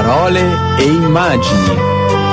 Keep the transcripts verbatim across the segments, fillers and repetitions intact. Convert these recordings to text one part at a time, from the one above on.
Parole e immagini.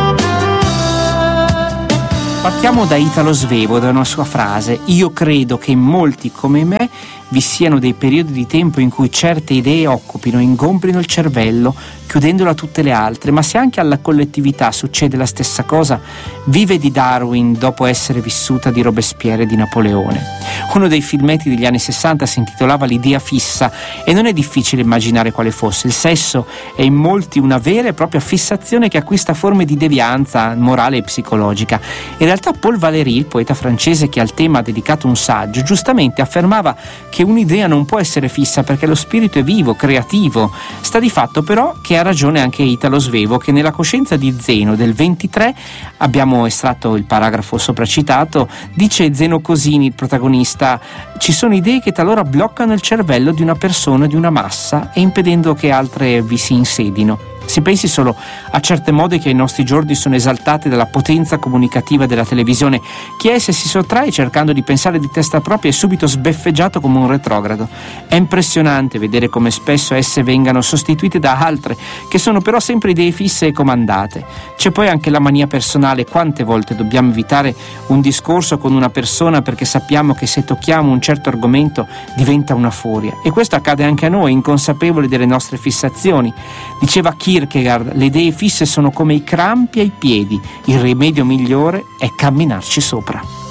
Partiamo da Italo Svevo, da una sua frase: io credo che in molti come me vi siano dei periodi di tempo in cui certe idee occupino e ingombrino il cervello, chiudendolo a tutte le altre, ma se anche alla collettività succede la stessa cosa, vive di Darwin dopo essere vissuta di Robespierre e di Napoleone. Uno dei filmetti degli anni sessanta si intitolava L'idea fissa e non è difficile immaginare quale fosse. Il sesso è in molti una vera e propria fissazione che acquista forme di devianza morale e psicologica. In realtà Paul Valéry, il poeta francese che al tema ha dedicato un saggio, giustamente affermava che un'idea non può essere fissa perché lo spirito è vivo, creativo. Sta di fatto però che ha ragione anche Italo Svevo, che nella Coscienza di Zeno del ventitré, abbiamo estratto il paragrafo sopracitato, dice Zeno Cosini, il protagonista: ci sono idee che talora bloccano il cervello di una persona, di una massa, e impedendo che altre vi si insedino. Si pensi solo a certe mode che ai nostri giorni sono esaltate dalla potenza comunicativa della televisione. Chi a esse si sottrae cercando di pensare di testa propria è subito sbeffeggiato come un retrogrado. È impressionante vedere come spesso esse vengano sostituite da altre, che sono però sempre idee fisse e comandate. C'è poi anche la mania personale. Quante volte dobbiamo evitare un discorso con una persona perché sappiamo che se tocchiamo un certo argomento diventa una furia. E questo accade anche a noi, inconsapevoli delle nostre fissazioni. Diceva Kierkegaard: le idee fisse sono come i crampi ai piedi, il rimedio migliore è camminarci sopra.